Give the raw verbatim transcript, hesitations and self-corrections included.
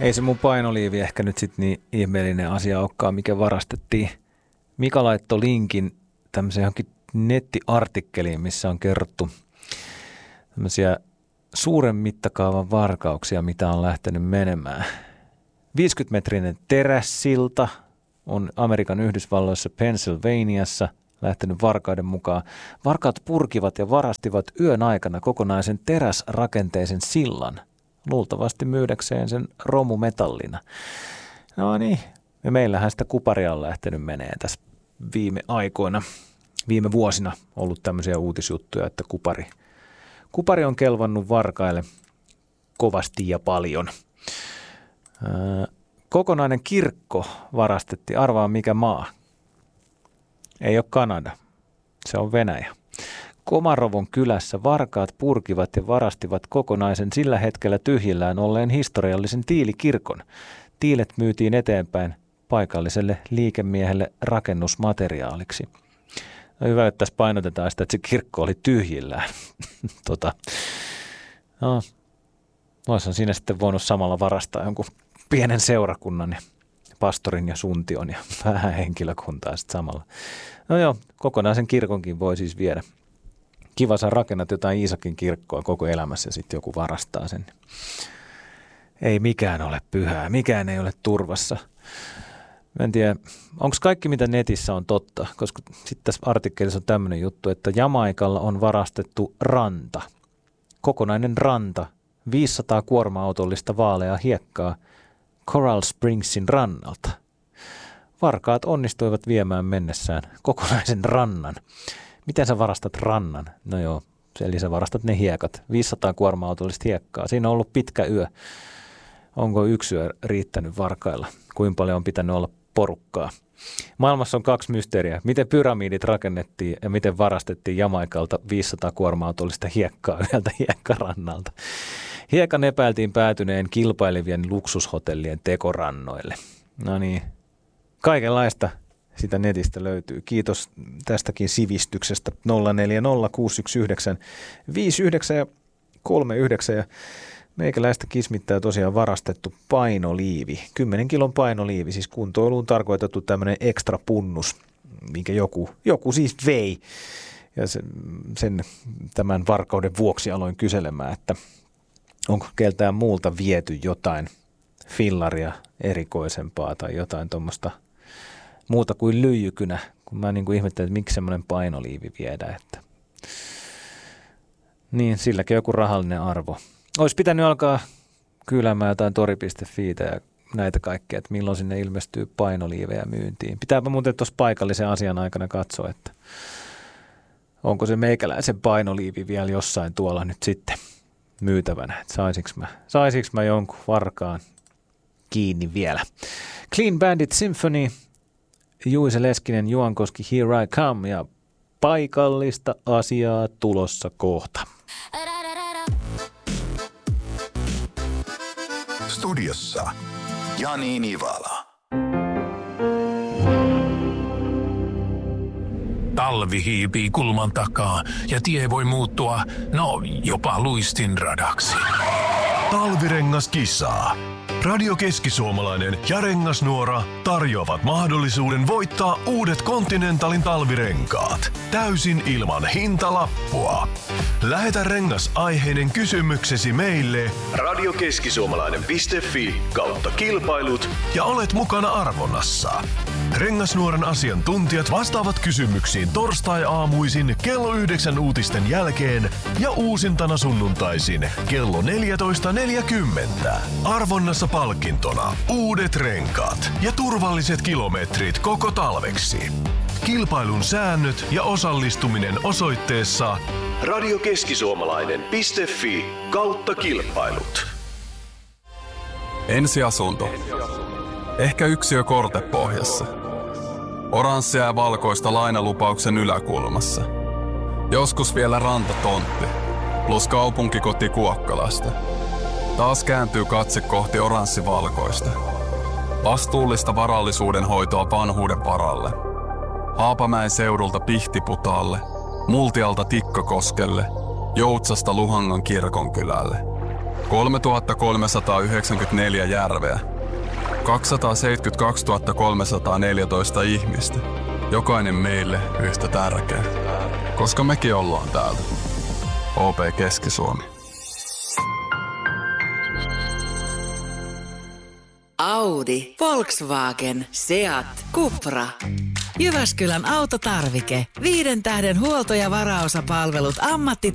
Ei se mun painoliivi ehkä nyt sitten niin ihmeellinen asia olekaan, mikä varastettiin. Mika laittoi linkin tämmöiseen johonkin nettiartikkeliin, missä on kerrottu tämmöisiä suuren mittakaavan varkauksia, mitä on lähtenyt menemään. viisikymmentämetrinen terässilta on Amerikan Yhdysvalloissa Pennsylvaniassa lähtenyt varkaiden mukaan. Varkaat purkivat ja varastivat yön aikana kokonaisen teräsrakenteisen sillan, luultavasti myydäkseen sen romumetallina. No niin, ja meillähän sitä kuparia on lähtenyt meneen tässä viime aikoina, viime vuosina ollut tämmöisiä uutisjuttuja, että kupari, kupari on kelvannut varkaille kovasti ja paljon. Öö, kokonainen kirkko varastettiin, arvaa mikä maa. Ei ole Kanada, se on Venäjä. Komarovon kylässä varkaat purkivat ja varastivat kokonaisen sillä hetkellä tyhjillään olleen historiallisen tiilikirkon. Tiilet myytiin eteenpäin paikalliselle liikemiehelle rakennusmateriaaliksi. No hyvä, että tässä painotetaan sitä, että se kirkko oli tyhjillään. tota, no, voisihan siinä sitten voinut samalla varastaa jonkun pienen seurakunnan ja pastorin ja suntion ja vähän henkilökuntaa sitten samalla. No joo, kokonaisen kirkonkin voi siis viedä. Kiva, sä rakennat jotain Iisakin kirkkoa koko elämässä ja sitten joku varastaa sen. Ei mikään ole pyhää, mikään ei ole turvassa. Mä en tiedä, onko kaikki mitä netissä on totta, koska sitten tässä artikkelissa on tämmöinen juttu, että Jamaikalla on varastettu ranta. Kokonainen ranta, viisisataa kuorma-autollista vaaleaa hiekkaa Coral Springsin rannalta. Varkaat onnistuivat viemään mennessään kokonaisen rannan. Miten sä varastat rannan? No joo, eli sä varastat ne hiekat. viisisataa kuorma-autollista hiekkaa. Siinä on ollut pitkä yö. Onko yksi yö riittänyt varkailla? Kuinka paljon on pitänyt olla porukkaa? Maailmassa on kaksi mysteeriä. Miten pyramidit rakennettiin ja miten varastettiin Jamaikalta viisisataa kuorma-autollista hiekkaa yhdeltä hiekkarannalta. Hiekan epäiltiin päätyneen kilpailevien luksushotellien tekorannoille. No niin, kaikenlaista sitä netistä löytyy. Kiitos tästäkin sivistyksestä. nolla neljä nolla kuusi yksi yhdeksän viisi yhdeksän ja kolme yhdeksän ja meikäläistä kismittää tosiaan varastettu painoliivi. kymmenen kilon painoliivi, siis kuntoiluun tarkoitettu tämmöinen ekstra punnus, minkä joku, joku siis vei. Ja sen, sen tämän varkauden vuoksi aloin kyselemään, että onko keltään muulta viety jotain fillaria erikoisempaa tai jotain tuommoista muuta kuin lyijykynä, kun mä niin kuin ihmettelen, että miksi semmoinen painoliivi viedään. Että niin, silläkin joku rahallinen arvo. Olisi pitänyt alkaa kyyläämään jotain tori piste fiitä ja näitä kaikkea, että milloin sinne ilmestyy painoliivejä myyntiin. Pitääpä muuten tuossa paikallisen asian aikana katsoa, että onko se meikäläisen painoliivi vielä jossain tuolla nyt sitten myytävänä. Että saisinko mä, saisinko mä jonkun varkaan kiinni vielä. Clean Bandit Symphony, Juise Leskinen, Juankoski, Here I Come ja paikallista asiaa tulossa kohta. Studiossa Jani Nivala. Talvi hiipii kulman takaa ja tie voi muuttua, no jopa luistinradaksi. Talvirengas kisaa. Radio Keski-Suomalainen ja Rengasnuora tarjoavat mahdollisuuden voittaa uudet Continentalin talvirenkaat täysin ilman hintalappua. Lähetä rengasaiheinen kysymyksesi meille radiokeskisuomalainen piste fi kautta kilpailut ja olet mukana arvonnassa. Rengasnuoran asiantuntijat vastaavat kysymyksiin torstai-aamuisin kello yhdeksän uutisten jälkeen ja uusintana sunnuntaisin kello neljätoista neljäkymmentä. Arvonnassa palkintona uudet renkaat ja turvalliset kilometrit koko talveksi. Kilpailun säännöt ja osallistuminen osoitteessa radiokeskisuomalainen piste fi kautta kilpailut. Ensiasunto. Ehkä yksiö kortepohjassa. Oranssia ja valkoista lainalupauksen yläkulmassa. Joskus vielä rantatontti, plus kaupunkikoti Kuokkalasta. Taas kääntyy katse kohti oranssi-valkoista. Vastuullista varallisuuden hoitoa vanhuuden varalle. Haapamäen seudulta Pihtiputaalle, Multialta Tikkakoskelle, Joutsasta Luhangan kirkonkylälle. kolmetuhattakolmesataayhdeksänkymmentäneljä järveä. kaksisataaseitsemänkymmentäkaksituhatta kolmesataaneljätoista ihmistä. Jokainen meille yhtä tärkeä. Koska mekin ollaan täältä. O P Keski-Suomi. Audi, Volkswagen, Seat, Cupra. Jyväskylän autotarvike. Viiden tähden huolto- ja varaosapalvelut ammatti